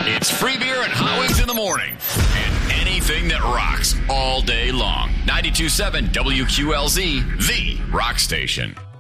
It's free beer and hot wings in the morning. And anything that rocks all day long. 92.7 WQLZ, the rock station.